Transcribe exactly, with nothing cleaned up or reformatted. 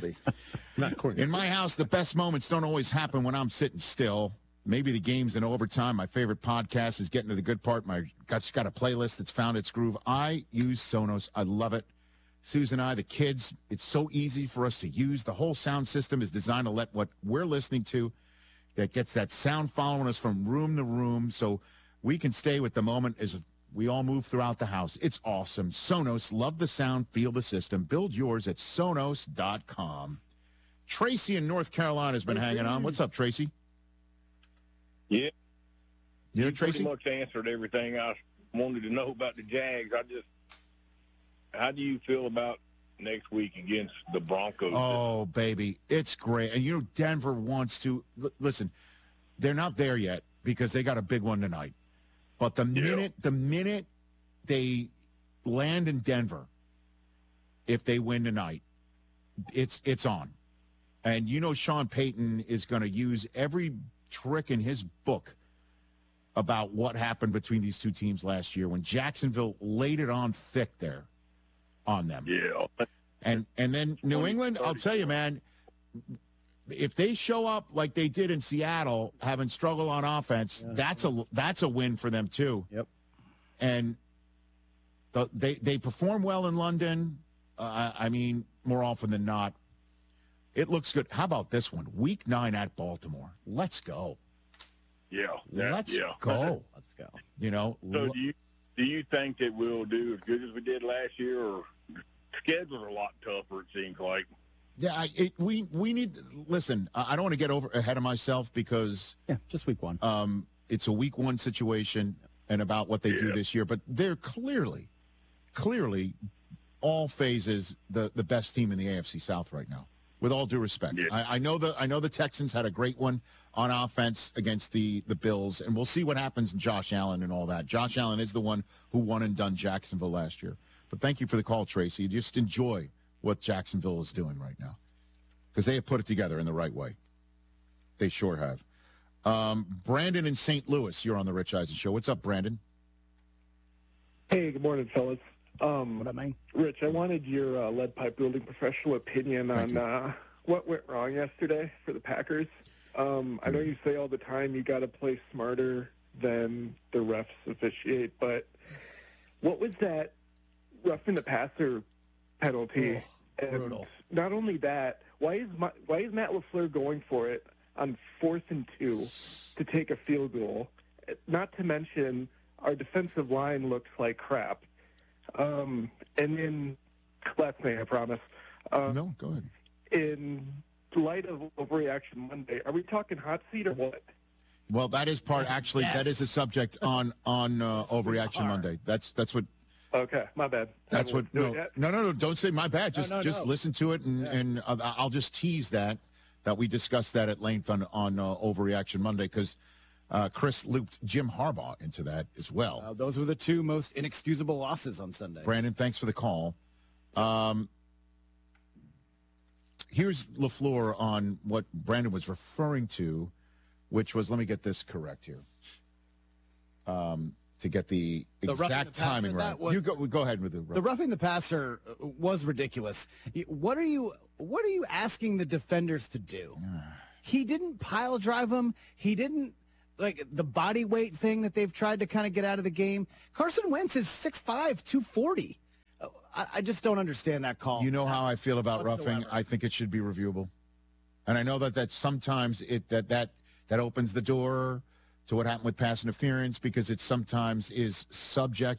be. Not quick. In my house, the best moments don't always happen when I'm sitting still. Maybe the game's in overtime. My favorite podcast is getting to the good part. My got, got a playlist that's found its groove. I use Sonos. I love it. Susan and I, the kids, it's so easy for us to use. The whole sound system is designed to let what we're listening to, that gets that sound following us from room to room so we can stay with the moment as we all move throughout the house. It's awesome. Sonos, love the sound, feel the system. Build yours at Sonos dot com. Tracy in North Carolina has been hanging on. What's up, Tracy? Yeah. You know, You Tracy? pretty much answered everything I wanted to know about the Jags. I just, how do you feel about next week against the Broncos? Oh, baby, it's great. And you know, Denver wants to l- listen. They're not there yet because they got a big one tonight. But the Yeah. minute the minute they land in Denver, if they win tonight, it's it's on. And you know, Sean Payton is going to use every trick in his book about what happened between these two teams last year when Jacksonville laid it on thick there on them. Yeah. And and then New twenty, England, I'll tell you, man, if they show up like they did in Seattle, having struggled on offense, Yeah. that's a that's a win for them too. Yep. And the, they they perform well in London. Uh, I mean, more often than not, it looks good. How about this one? Week nine at Baltimore. Let's go. Yeah. that- Let's yeah. go. Let's go. You know, So do you do you think that we'll do as good as we did last year, or schedule's a lot tougher? It seems like. yeah, I- it, we we need. Listen, I I don't want to get over ahead of myself because Yeah, just week one. um, it's a week one situation and about what they do Yeah. this year. But they're clearly, clearly, all phases the the best team in the A F C South right now. With all due respect, Yeah. I, I know the I know the Texans had a great one on offense against the the Bills, and we'll see what happens in Josh Allen and all that. Josh Allen is the one who won and done Jacksonville last year. But thank you for the call, Tracy. Just enjoy what Jacksonville is doing right now because they have put it together in the right way. They sure have. Um, Brandon in Saint Louis, you're on the Rich Eisen Show. What's up, Brandon? Hey, good morning, fellas. Um, What up, man? Rich, I wanted your uh, lead pipe building professional opinion Thank on you. uh, what went wrong yesterday for the Packers. Um, I know you say all the time you got to play smarter than the refs officiate, but what was that roughing the passer penalty? Oh, and brutal. not only that, why is my, why is Matt LaFleur going for it on fourth and two to take a field goal? Not to mention our defensive line looks like crap. Um, and then, last thing, I promise. Uh, No, go ahead. In light of Overreaction Monday, are we talking hot seat or what? Well, that is part. Actually, that is a Yes. subject on on uh, Overreaction are. Monday. That's that's what Okay, my bad. that's what. Haven't listened to No, it yet. no, no, no. Don't say my bad. Just No, no, just no. listen to it, and Yeah. and uh, I'll just tease that that we discussed that at length on on uh, Overreaction Monday because uh, Chris looped Jim Harbaugh into that as well. Uh, those were the two most inexcusable losses on Sunday. Brandon, thanks for the call. Um, here's LaFleur on what Brandon was referring to, which was, let me get this correct here, um, to get the The roughing the exact passer, timing that right. was- you go, go ahead with the, The roughing the passer uh, was ridiculous. Y- What are you what are you asking the defenders to do? He didn't pile drive him. He didn't like the body weight thing that they've tried to kind of get out of the game. Carson Wentz is six five, two forty. Uh, I, I just don't understand that call. You know how I feel about roughing. Whatsoever. I think it should be reviewable. And I know that that sometimes it that that that opens the door to what happened with pass interference because it sometimes is subject